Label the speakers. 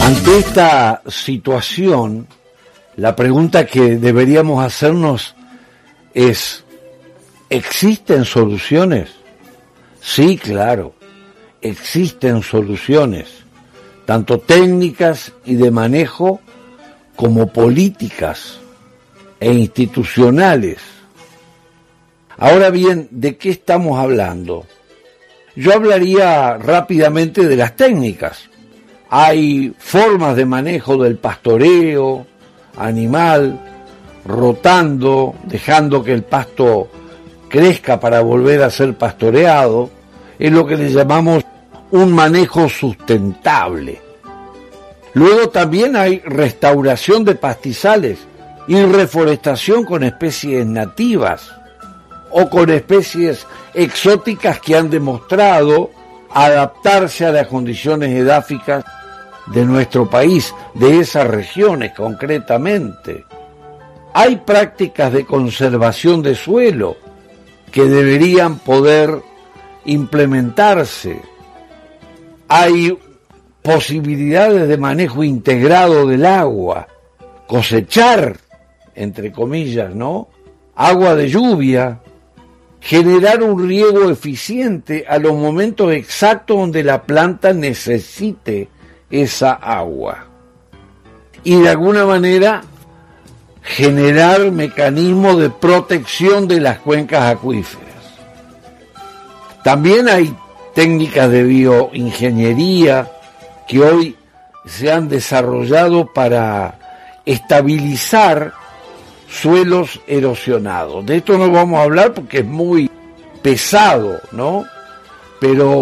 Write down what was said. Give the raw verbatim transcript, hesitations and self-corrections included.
Speaker 1: Ante esta situación, la pregunta que deberíamos hacernos es, ¿existen soluciones? Sí, claro, existen soluciones, tanto técnicas y de manejo como políticas e institucionales. Ahora bien, ¿de qué estamos hablando? Yo hablaría rápidamente de las técnicas. Hay formas de manejo del pastoreo animal, rotando, dejando que el pasto crezca para volver a ser pastoreado. Es lo que le llamamos un manejo sustentable. Luego también hay restauración de pastizales y reforestación con especies nativas o con especies exóticas que han demostrado adaptarse a las condiciones edáficas de nuestro país, de esas regiones concretamente. Hay prácticas de conservación de suelo que deberían poder implementarse. Hay posibilidades de manejo integrado del agua, cosechar, entre comillas, ¿no? Agua de lluvia, generar un riego eficiente a los momentos exactos donde la planta necesite esa agua. Y de alguna manera generar mecanismos de protección de las cuencas acuíferas. También hay técnicas de bioingeniería que hoy se han desarrollado para estabilizar suelos erosionados. De esto no vamos a hablar porque es muy pesado, ¿no? Pero